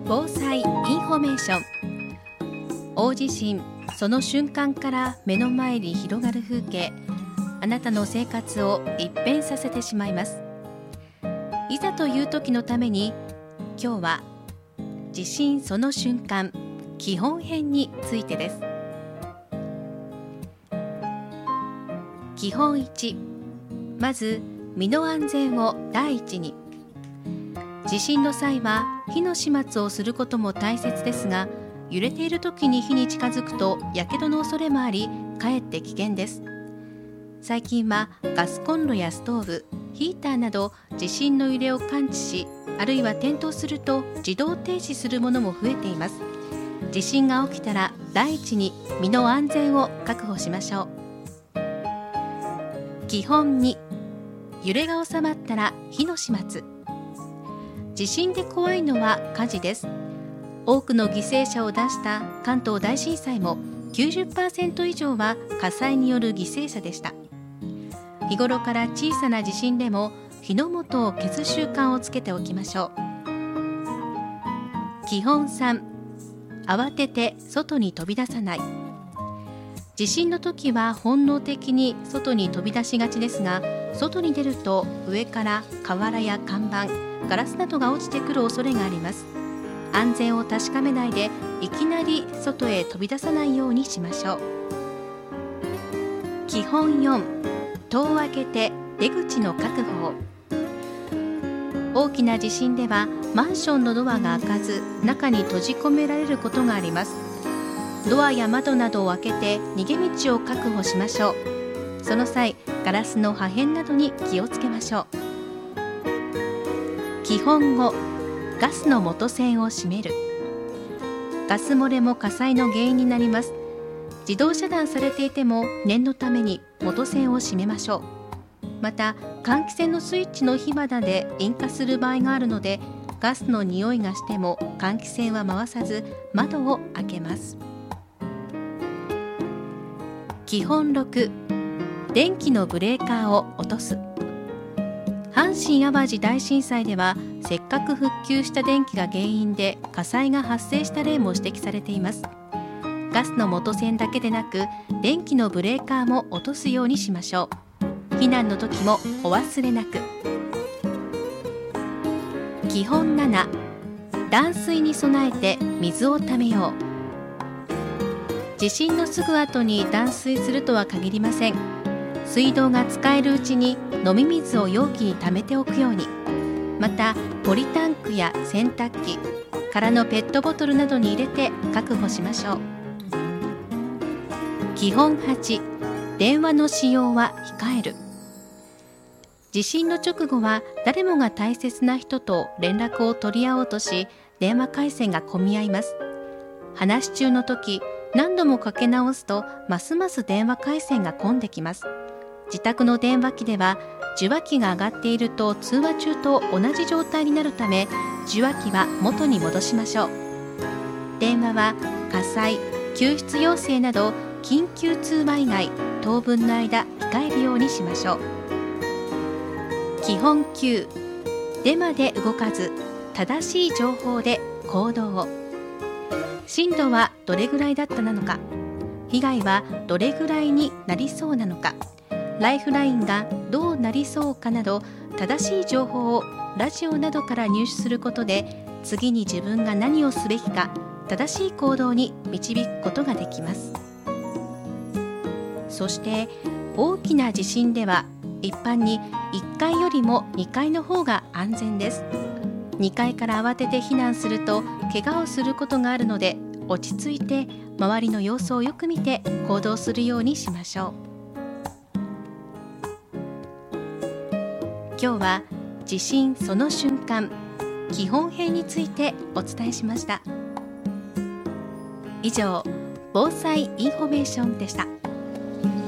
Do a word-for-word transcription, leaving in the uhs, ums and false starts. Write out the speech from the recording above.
防災インフォメーション。大地震、その瞬間から目の前に広がる風景、あなたの生活を一変させてしまいます。いざという時のために、今日は地震その瞬間基本編についてです。基本いち、まず身の安全を第一に。地震の際は火の始末をすることも大切ですが、揺れている時に火に近づくとやけどの恐れもあり、かえって危険です。最近はガスコンロやストーブ、ヒーターなど地震の揺れを感知し、あるいは転倒すると自動停止するものも増えています。地震が起きたら第一に身の安全を確保しましょう。基本に、揺れが収まったら火の始末。地震で怖いのは火事です。多くの犠牲者を出した関東大震災も きゅうじゅっパーセント 以上は火災による犠牲者でした。日頃から小さな地震でも火の元を消す習慣をつけておきましょう。基本さん、慌てて外に飛び出さない。地震の時は本能的に外に飛び出しがちですが、外に出ると上から瓦や看板、ガラスなどが落ちてくる恐れがあります。安全を確かめないでいきなり外へ飛び出さないようにしましょう。基本よん、戸を開けて出口の確保を。大きな地震ではマンションのドアが開かず、中に閉じ込められることがあります。ドアや窓などを開けて逃げ道を確保しましょう。その際、ガラスの破片などに気をつけましょう。基本ご、ガスの元栓を閉める。ガス漏れも火災の原因になります。自動遮断されていても念のために元栓を閉めましょう。また、換気扇のスイッチの火花で引火する場合があるので、ガスの匂いがしても換気扇は回さず窓を開けます。基本ろく、電気のブレーカーを落とす。阪神・淡路大震災では、せっかく復旧した電気が原因で火災が発生した例も指摘されています。ガスの元栓だけでなく、電気のブレーカーも落とすようにしましょう。避難の時もお忘れなく。基本なな、断水に備えて水をためよう。地震のすぐ後に断水するとは限りません。水道が使えるうちに飲み水を容器に溜めておくように。また、ポリタンクや洗濯機、空のペットボトルなどに入れて確保しましょう。基本はち、電話の使用は控える。地震の直後は誰もが大切な人と連絡を取り合おうとし、電話回線が混み合います。話し中の時、何度もかけ直すとますます電話回線が混んできます。自宅の電話機では受話器が上がっていると通話中と同じ状態になるため、受話器は元に戻しましょう。電話は火災、救出要請など緊急通話以外、当分の間控えるようにしましょう。基本きゅう、デマで動かず正しい情報で行動を。震度はどれぐらいだったなのか、被害はどれぐらいになりそうなのか、ライフラインがどうなりそうかなど、正しい情報をラジオなどから入手することで、次に自分が何をすべきか、正しい行動に導くことができます。そして大きな地震では一般にいっかいよりもにかいの方が安全です。にかいから慌てて避難すると怪我をすることがあるので、落ち着いて周りの様子をよく見て行動するようにしましょう。今日は地震その瞬間基本編についてお伝えしました。以上、防災インフォメーションでした。